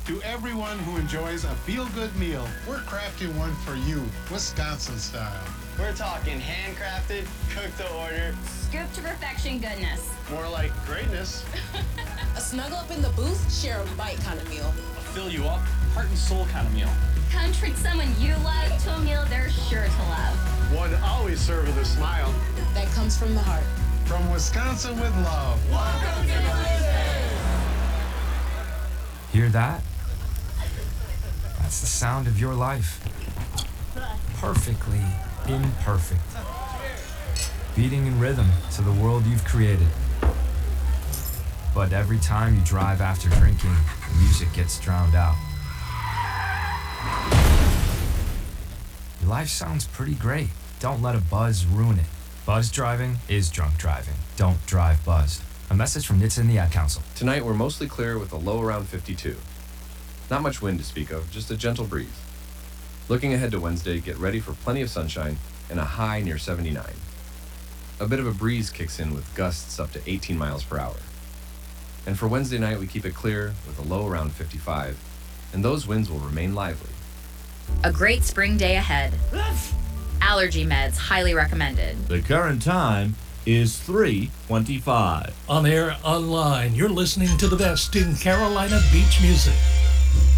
To everyone who enjoys a feel-good meal, we're crafting one for you, Wisconsin style. We're talking handcrafted, cooked to order, scoop to perfection goodness. More like greatness. A snuggle up in the booth, share a bite kind of meal. a fill you up, heart and soul kind of meal. Come treat someone you love to a meal they're sure to love. One always served with a smile. That comes from the heart. From Wisconsin with love. Welcome to Hear that? That's the sound of your life. Perfectly imperfect. Beating in rhythm to the world you've created. But every time you drive after drinking, the music gets drowned out. Your life sounds pretty great. Don't let a buzz ruin it. Buzz driving is drunk driving. Don't drive buzzed. A message from NHTSA and the Ad Council. Tonight we're mostly clear with a low around 52. Not much wind to speak of, just a gentle breeze. Looking ahead to Wednesday, get ready for plenty of sunshine and a high near 79. A bit of a breeze kicks in with gusts up to 18 miles per hour. And for Wednesday night, we keep it clear with a low around 55, and those winds will remain lively. A great spring day ahead. Allergy meds highly recommended. The current time is 3:25. On air, online, you're listening to the best in Carolina beach music.